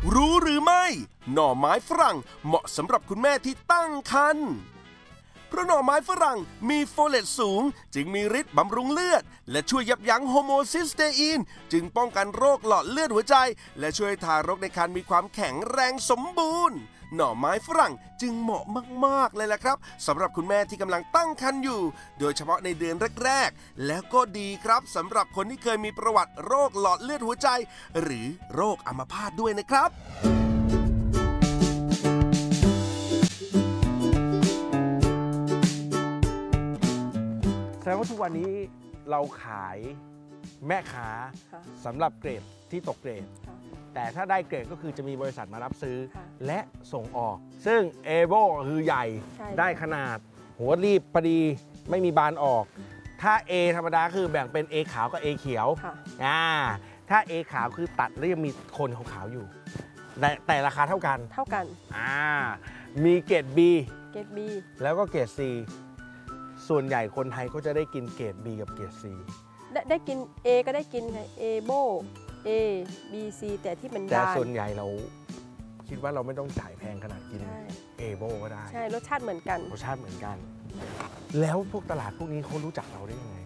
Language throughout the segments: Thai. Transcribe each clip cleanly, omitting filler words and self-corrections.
รู้หรือไม่หน่อไม้ฝรั่งเหมาะสำหรับคุณแม่ที่ตั้งครรภ์เพราะหน่อไม้ฝรั่งมีโฟเลตสูงจึงมีฤทธิ์บำรุงเลือดและช่วยยับยั้งโฮโมซิสเตอีนจึงป้องกันโรคหลอดเลือดหัวใจและช่วยทารกในครรภ์มีความแข็งแรงสมบูรณ์หน่อไม้ฝรั่งจึงเหมาะมากๆเลยแหละครับสำหรับคุณแม่ที่กำลังตั้งครรภ์อยู่โดยเฉพาะในเดือนแรกๆแล้วก็ดีครับสำหรับคนที่เคยมีประวัติโรคหลอดเลือดหัวใจหรือโรคอัมพาตด้วยนะครับแสดงว่าทุกวันนี้เราขายแม่ค้าสำหรับเกรดที่ตกเกรดแต่ถ้าได้เกรดก็คือจะมีบริษัทมารับซื้อและส่งออกซึ่ง เอโว คือใหญ่ได้ขนาดหัวรีบพอดีไม่มีบานออกถ้า A ธรรมดาคือแบ่งเป็น A ขาวกับ A เขียวถ้า A ขาวคือตัดแล้วยังมีโคนขาวๆอยู่แต่ราคาเท่ากันมีเกรด B แล้วก็เกรด C ส่วนใหญ่คนไทยก็จะได้กินเกรด B กับเกรด C ได้กิน A ก็ได้กินค่ะ A โบ A B C แต่ที่มันแต่ส่วนใหญ่เราคิดว่าเราไม่ต้องจ่ายแพงขนาดกิน A โบก็ได้ใช่รสชาติเหมือนกันแล้วพวกตลาดพวกนี้เขารู้จักเราได้ยังไง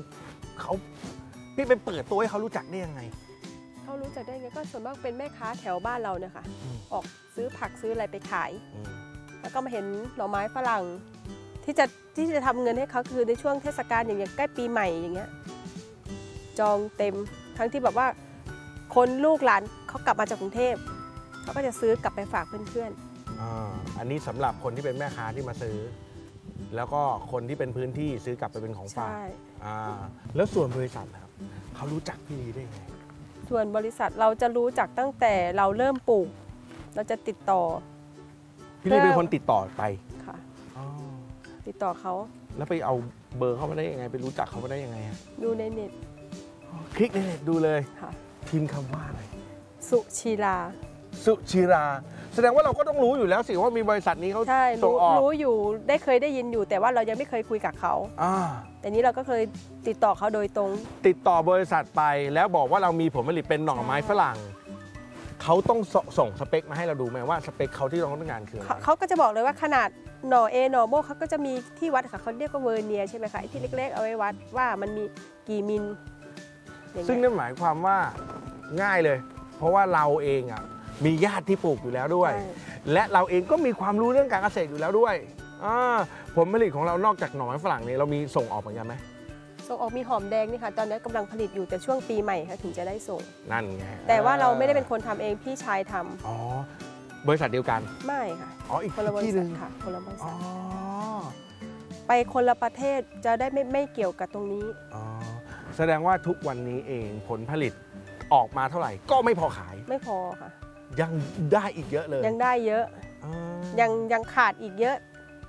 พี่ไปเปิดตัวให้เขารู้จักได้ยังไงเขารู้จักได้ไงก็ส่วนมากเป็นแม่ค้าแถวบ้านเราเนี่ยค่ะออกซื้อผักซื้ออะไรไปขายแล้วก็มาเห็นหน่อไม้ฝรั่งที่จะทำเงินให้เขาคือในช่วงเทศกาลอย่างใกล้ปีใหม่อย่างเงี้ยจองเต็มทั้งที่แบบว่าคนลูกหลานเขากลับมาจากกรุงเทพเขาก็จะซื้อกลับไปฝากเพื่อนๆอันนี้สำหรับคนที่เป็นแม่ค้าที่มาซื้อแล้วก็คนที่เป็นพื้นที่ซื้อกลับไปเป็นของฝากแล้วส่วนบริษัทครับเขารู้จักพี่ลีได้ไงส่วนบริษัทเราจะรู้จักตั้งแต่เราเริ่มปลูกเราจะติดต่อพี่ลีเป็นคนติดต่อไปค่ะติดต่อเขาแล้วไปเอาเบอร์เขามาได้ยังไงไปรู้จักเขามาได้ยังไงดูในเน็ตคลิกในเน็ตดูเลยพิมพ์คำว่าอะไรสุชีราแสดงว่าเราก็ต้องรู้อยู่แล้วสิว่ามีบริษัทนี้เขาส่งออกรู้อยู่เคยได้ยินอยู่แต่ว่าเรายังไม่เคยคุยกับเขาแต่นี้เราก็เคยติดต่อเขาโดยตรงติดต่อบริษัทไปแล้วบอกว่าเรามีผลผลิตเป็นหน่อไม้ฝรั่งเขาต้องส่งสเปคมาให้เราดูไหมว่าสเปคเขาที่เราต้องการคืออะไรเขาก็จะบอกเลยว่าขนาดหน่อ A หน่อโบเขาก็จะมีที่วัดค่ะเขาเรียกว่าเวอร์เนียใช่ไหมคะที่เล็กๆเอาไว้วัดว่ามันมีกี่มิลซึ่งนั่นหมายความว่าง่ายเลยเพราะว่าเราเองมีญาติที่ปลูกอยู่แล้วด้วยและเราเองก็มีความรู้เรื่องการเกษตรอยู่แล้วด้วยผลผลิตของเรานอกจากหน่อไม้ฝรั่งนี้เรามีส่งออกเหมือนกันไหมส่งออกมีหอมแดงนี่ค่ะตอนนี้กำลังผลิตอยู่แต่ช่วงปีใหม่ค่ะถึงจะได้ส่งนั่นไงแต่ว่าเราไม่ได้เป็นคนทำเองพี่ชายทำบริษัทเดียวกันไม่ค่ะอีกคนละบริษัทค่ะคนละบริษัทไปคนละประเทศจะได้ไม่เกี่ยวกับตรงนี้แสดงว่าทุกวันนี้เองผลผลิตออกมาเท่าไหร่ก็ไม่พอขายไม่พอค่ะยังได้อีกเยอะเลยยังได้เยอะยังขาดอีกเยอะ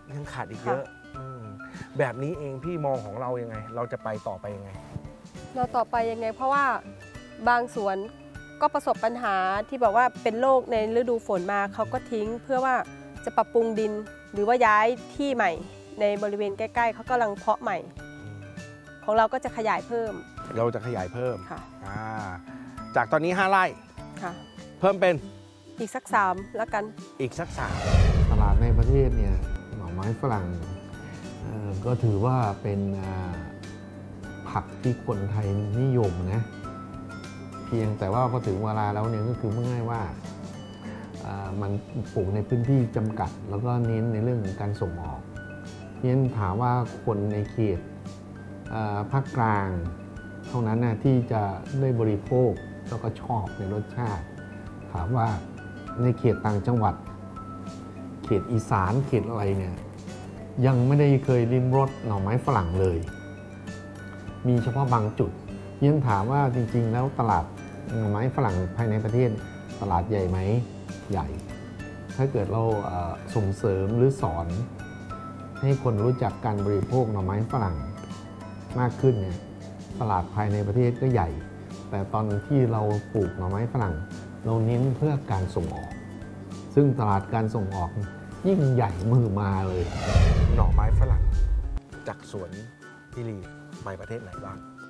แบบนี้เองพี่มองของเรายังไงเราจะไปต่อไปยังไงเพราะว่าบางสวนก็ประสบปัญหาที่บอกว่าเป็นโรคในฤดูฝนมาเขาก็ทิ้งเพื่อว่าจะปรับปรุงดินหรือว่าย้ายที่ใหม่ในบริเวณใกล้ๆเขากำลังเพาะใหม่ของเราก็จะขยายเพิ่มค่ะจากตอนนี้5 ไร่ค่ะเพิ่มเป็นอีกสัก3แล้วกันอีกสัก 3ตลาดในประเทศเนี่ยหน่อไม้ฝรั่งก็ถือว่าเป็นผักที่คนไทยนิยมนะเพียงแต่ว่าพอถึงเวลาแล้วเนี่ยก็คือง่ายว่ามันปลูกในพื้นที่จำกัดแล้วก็เน้นในเรื่องของการส่งออกงั้นถามว่าคนในเขตภาคกลางเท่านั้นนะที่จะได้บริโภคแล้วก็ชอบในรสชาติถามว่าในเขตต่างจังหวัดเขตอีสานเขตอะไรเนี่ยยังไม่ได้เคยลิ้มรสหน่อไม้ฝรั่งเลยมีเฉพาะบางจุดยังถามว่าจริงๆแล้วตลาดหน่อไม้ฝรั่งภายในประเทศตลาดใหญ่ไหมใหญ่ถ้าเกิดเราส่งเสริมหรือสอนให้คนรู้จักการบริโภคหน่อไม้ฝรั่งมากขึ้นเนี่ยตลาดภายในประเทศก็ใหญ่แต่ตอนที่เราปลูกหน่อไม้ฝรั่งเราเน้นเพื่อการส่งออกซึ่งตลาดการส่งออกยิ่งใหญ่มือมาเลยหน่อไม้ฝรั่งจากสวนพี่ลีไปประเทศไหนบ้าง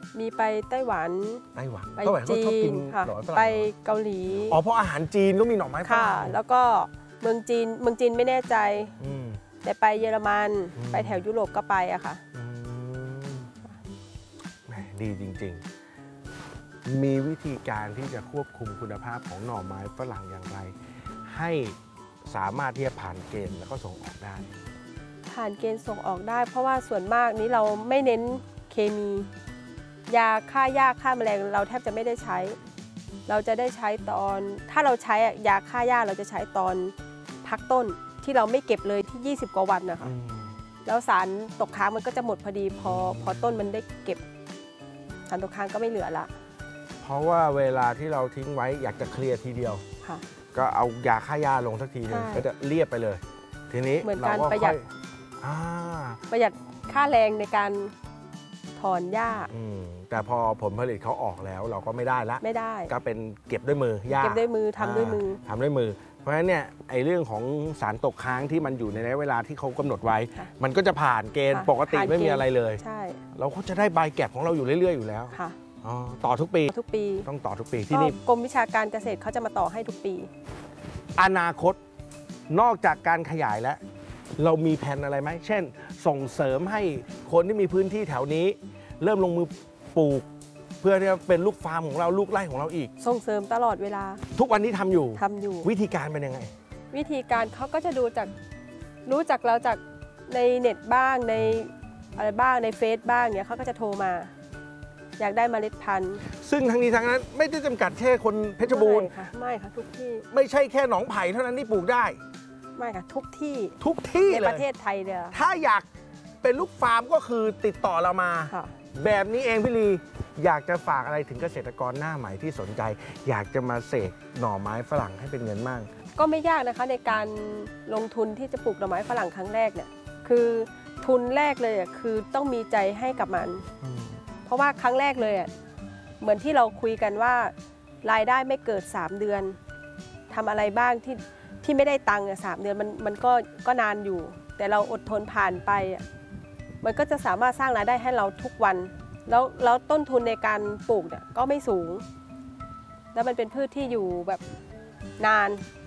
มีไปไต้หวันไต้หวันไปไต้หวันเขาจีชอบกินนค่ะหน่อไม้ฝรั่งไปเกาหลีอ๋อเพราะอาหารจีนก็มีหน่อไม้ฝค่ะรั่งแล้วก็เมืองจีนไม่แน่ใจอืมแต่ไปเยอรมันอืมไปแถวยุโรปก็ไปอะค่ะอืมแหมดีจริงๆ มีวิธีการที่จะควบคุมคุณภาพของหน่อไม้ฝรั่งอย่างไร ให้สามารถที่จะผ่านเกณฑ์แล้วก็ส่งออกได้ผ่านเกณฑ์ส่งออกได้ เพราะว่าส่วนมากนี้เราไม่เน้นเคมี ยาฆ่าหญ้าฆ่าแมลงเราแทบจะไม่ได้ใช้ เราจะได้ใช้ตอนถ้าเราใช้ยาฆ่าหญ้าเราจะใช้ตอนพักต้นที่เราไม่เก็บเลยที่ 20 กว่าวันนะคะแล้วสารตกค้างมันก็จะหมดพอดีพอต้นมันได้เก็บสารตกค้างก็ไม่เหลือละเพราะว่าเวลาที่เราทิ้งไว้อยากจะเคลียร์ทีเดียวค่ะก็เอายาฆ่าหญ้าลงสักทีหนึงใช่ก็จะเรียบไปเลย ทีนี้เหมือนเราการก็ประหยัค่อดยอ่าประหยัดค่าแรงในการถอนหญ้าแต่พอผลผลิตเขาออกแล้วเราก็ไม่ได้ละไม่ได้ก็เป็นเก็บด้วยมือหญ้าเก็บด้วยมือทำด้วยมือทำด้วยมือ เพราะฉะนั้นเนี่ยไอ้เรื่องของสารตกค้างที่มันอยู่ในระยะเวลาที่เขากำหนดไว้ค่ะมันก็จะผ่านเกณฑ์ค่ะปกติผ่านไม่มีเกณฑ์อะไรเลยใช่เราก็จะได้ใบแก็บของเราอยู่เรื่อยๆอยู่แล้วค่ะอ๋อต่อทุกปีทุกปีต้องต่อทุกปีที่ก็นี่กรมวิชาการเกษตรเขาจะมาต่อให้ทุกปีอนาคตนอกจากการขยายแล้ว เรามีแผนอะไรไหมเช่น ส่งเสริมให้คนที่มีพื้นที่แถวนี้ เริ่มลงมือปลูก เพื่อที่จะเป็นลูกฟาร์มของเราลูกไร่ของเราอีกส่งเสริมตลอดเวลาทุกวันนี้ทำอยู่ทำอยู่วิธีการเป็นยังไงวิธีการเขาก็จะดูจากรู้จักเราจากในเน็ตบ้างในอะไรบ้างในเฟซบ้างเนี่ยเขาก็จะโทรมา อยากได้เมล็ดพันธุ์ซึ่งทั้งนี้ทั้งนั้นไม่ได้จำกัดแค่คนเพชรบูรณ์ไม่ค่ะทุกที่ไม่ใช่แค่หนองไผ่เท่านั้นที่ปลูกได้ไม่ค่ะทุกที่ทุกที่ในเลประเทยศไทยเลยถ้าอยากเป็นลูกฟาร์มก็คือติดต่อเรามาค่ะแบบนี้เองพี่ลีอยากจะฝากอะไรถึงเกษตรกรหน้าใหม่ที่สนใจ อยากจะมาเสกหน่อไม้ฝรั่งให้เป็นเงินมั่งก็ไม่ยากนะคะในการลงทุนที่จะปลูกหน่อไม้ฝรั่งครั้งแรกเนี่ยคือทุนแรกเลยอ่ะคือต้องมีใจให้กับมัน เพราะว่าครั้งแรกเลยอ่ะเหมือนที่เราคุยกันว่ารายได้ไม่เกิด 3 เดือนทำอะไรบ้างที่ไม่ได้ตังค์3 เดือนมันก็นานอยู่ แต่เราอดทนผ่านไปอ่ะมันก็จะสามารถสร้างรายได้ให้เราทุกวันแล้วต้นทุนในการปลูกเนี่ยก็ไม่สูง แล้วมันเป็นพืชที่อยู่แบบนาน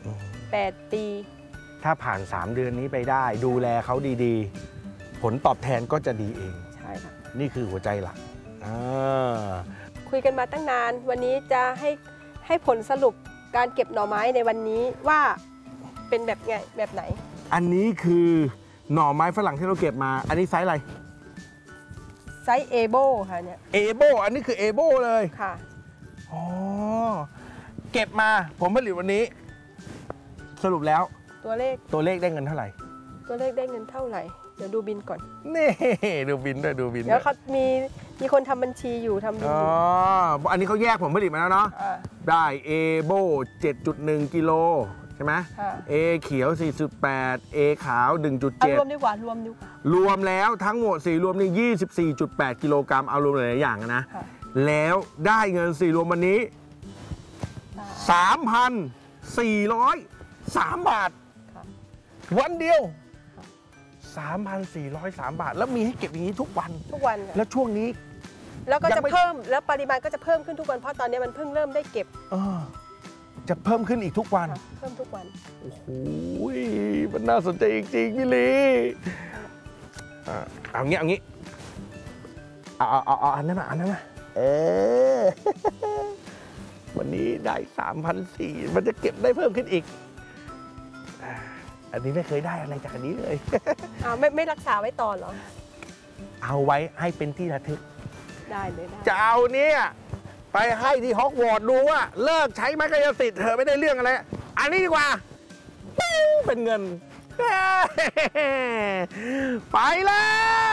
8 ปีถ้าผ่าน 3 เดือนนี้ไปได้ ดูแลเขาดีๆ ผลตอบแทนก็จะดีเองใช่ค่ะนี่คือหัวใจหลักคุยกันมาตั้งนาน วันนี้จะให้ผลสรุปการเก็บหน่อไม้ในวันนี้ว่าเป็นแบบไหนอันนี้คือหน่อไม้ฝรั่งที่เราเก็บมา อันนี้ไซส์อะไรไซส์เอโบค่ะเนี่ยเอโบอันนี้คือเอโบเลยค่ะอ๋อเก็บมาผมผลิตวันนี้ สรุปแล้วตัวเลขตัวเลขได้เงินเท่าไหร่ตัวเลขได้เงินเท่าไหร่ เดี๋ยวดูบินก่อนนี่ดูบินด้วยดูบินเดี๋ด้ยว วย เขามีคนทำบัญชีอยู่ทำบินอ๋ออยู่อันนี้เขาแยกผลผลิตมาแล้วเนาะาได้เอโบ 7.1 กิโลใช่ไหมค่ะ A เขียว 4.8 A ขาวเอารวม 1.7 ดีกว่ารวมดีกว่ารวมแล้วทั้งหมด4รวมนี่24.8 กิโลกรัมเอารวมหลายๆอย่างนะค่ะแล้วได้เงิน4รวมวันนี้ 3,403 บาทค่ะวันเดียว 3,403 บาท แล้วมีให้เก็บอย่างนี้ทุกวันทุกวันค่ะแล้วช่วงนี้แล้วก็ยัจะงไม่เพิ่มแล้วปริมาณก็จะเพิ่มขึ้นทุกวันเพราะตอนนี้มันเพิ่งเริ่มได้เก็บเออจะเพิ่มขึ้นอีกทุกวันค่ะเพิ่มทุกวันโอ้โหมันน่าสนใจจริงๆพี่ลีเอางี้เอาอันนั้นมาเออ วันนี้ได้ 3,400 มันจะเก็บได้เพิ่มขึ้นอีก อันนี้ไม่เคยได้อะไรจากอันนี้เลยไม่รักษาไว้ต่อเหรอเอาไว้ให้เป็นที่ระทึกได้เลยได้จะเอาเนี่ยไปให้ที่ฮอกวอตส์ดูว่า เลิกใช้ไม้กายสิทธิ์เธอไม่ได้เรื่องอะไร อันนี้ดีกว่าปิ้งเป็นเงิน ไปแล้ว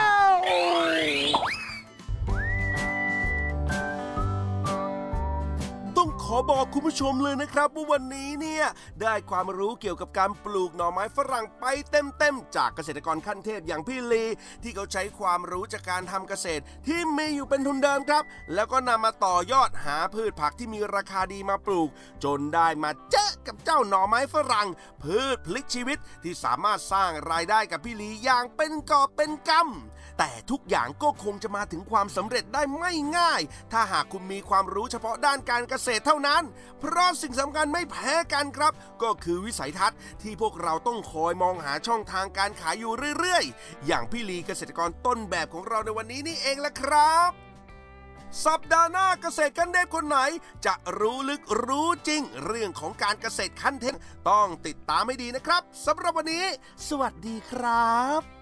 ต้องขอบอกคุณผู้ชมเลยนะครับว่าวันนี้เนี่ยได้ความรู้เกี่ยวกับการปลูกหน่อไม้ฝรั่งไปเต็มๆจากเกษตรกรขั้นเทพอย่างพี่ลีที่เขาใช้ความรู้จากการทำเกษตรที่มีอยู่เป็นทุนเดิมครับแล้วก็นำมาต่อยอดหาพืชผักที่มีราคาดีมาปลูกจนได้มาเจอกับเจ้าหน่อไม้ฝรั่งพืชพลิกชีวิตที่สามารถสร้างรายได้กับพี่ลีอย่างเป็นกอบเป็นกำแต่ทุกอย่างก็คงจะมาถึงความสำเร็จได้ไม่ง่ายถ้าหากคุณมีความรู้เฉพาะด้านการเกษตรเท่านั้นเพราะสิ่งสำคัญไม่แพ้กันครับก็คือวิสัยทัศน์ที่พวกเราต้องคอยมองหาช่องทางการขายอยู่เรื่อยๆอย่างพี่ลีเกษตรกรต้นแบบของเราในวันนี้นี่เองแหละครับสัปดาห์หน้าเกษตรขั้นเทพคนไหนจะรู้ลึกรู้จริงเรื่องของการเกษตรขั้นเทพต้องติดตามให้ดีนะครับสำหรับวันนี้สวัสดีครับ